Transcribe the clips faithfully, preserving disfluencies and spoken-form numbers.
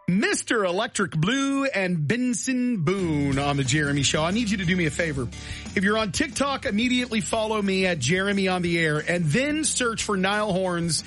Mister Electric Blue and Benson Boone on the Jeremy Show. I need you to do me a favor. If you're on TikTok, immediately follow me at Jeremy on the Air and then search for Niall Horan's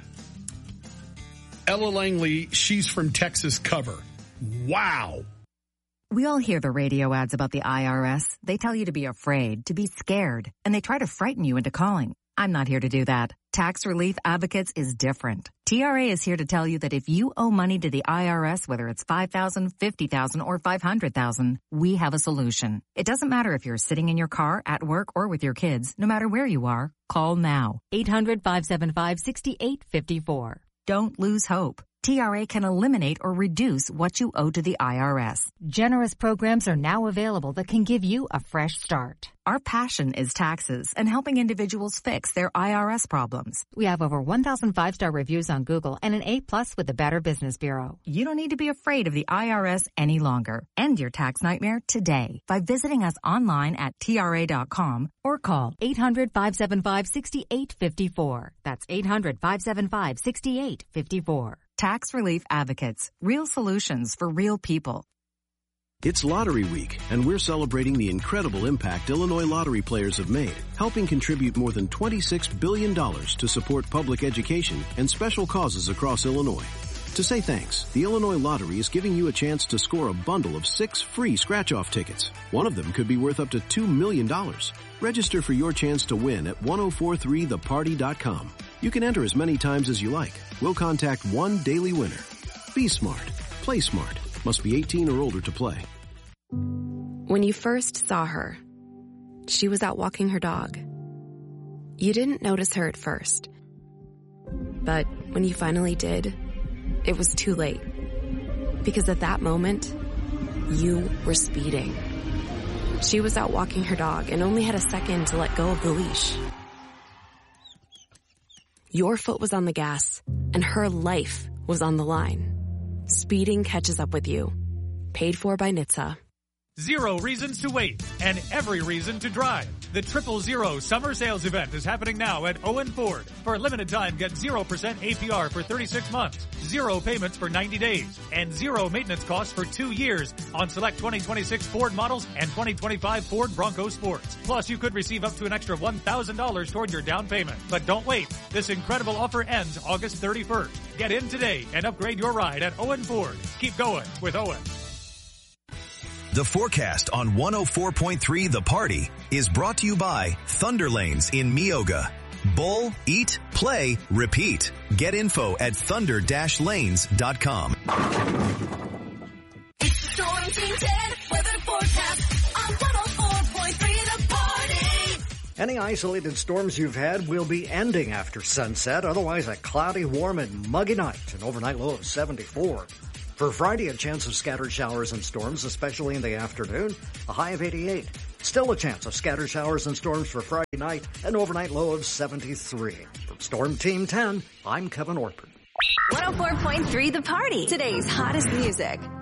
Ella Langley, She's from Texas cover. Wow. We all hear the radio ads about the I R S. They tell you to be afraid, to be scared, and they try to frighten you into calling. I'm not here to do that. Tax Relief Advocates is different. T R A is here to tell you that if you owe money to the I R S, whether it's five thousand dollars, fifty thousand dollars, or five hundred thousand dollars, we have a solution. It doesn't matter if you're sitting in your car, at work, or with your kids. No matter where you are, call now. eight hundred, five seven five, six eight five four. Don't lose hope. T R A can eliminate or reduce what you owe to the I R S. Generous programs are now available that can give you a fresh start. Our passion is taxes and helping individuals fix their I R S problems. We have over one thousand five-star reviews on Google and an A plus with the Better Business Bureau. You don't need to be afraid of the I R S any longer. End your tax nightmare today by visiting us online at T R A dot com or call eight hundred, five seven five, six eight five four. That's eight hundred, five seven five, six eight five four. Tax Relief Advocates. Real solutions for real people. It's Lottery Week, and we're celebrating the incredible impact Illinois lottery players have made, helping contribute more than twenty-six billion dollars to support public education and special causes across Illinois. To say thanks, the Illinois Lottery is giving you a chance to score a bundle of six free scratch-off tickets. One of them could be worth up to two million dollars. Register for your chance to win at ten forty-three the party dot com. You can enter as many times as you like. We'll contact one daily winner. Be smart. Play smart. Must be eighteen or older to play. When you first saw her, she was out walking her dog. You didn't notice her at first. But when you finally did, it was too late. Because at that moment, you were speeding. She was out walking her dog and only had a second to let go of the leash. Your foot was on the gas, and her life was on the line. Speeding catches up with you. Paid for by N H T S A. Zero reasons to wait and every reason to drive. The Triple Zero Summer Sales Event is happening now at Owen Ford. For a limited time, get zero percent A P R for thirty-six months, zero payments for ninety days, and zero maintenance costs for two years on select twenty twenty-six Ford models and twenty twenty-five Ford Bronco Sports. Plus, you could receive up to an extra one thousand dollars toward your down payment. But don't wait. This incredible offer ends August thirty-first. Get in today and upgrade your ride at Owen Ford. Keep going with Owen. The forecast on one oh four point three The Party is brought to you by Thunder Lanes in Meoga. Bowl, eat, play, repeat. Get info at thunder dash lanes dot com. It's the Storm Team ten weather forecast on one oh four point three The Party. Any isolated storms you've had will be ending after sunset. Otherwise, a cloudy, warm, and muggy night. An overnight low of seventy-four. For Friday, a chance of scattered showers and storms, especially in the afternoon, a high of eighty-eight. Still a chance of scattered showers and storms for Friday night, an overnight low of seventy-three. From Storm Team ten, I'm Kevin Orpert. one oh four point three The Party, today's hottest music.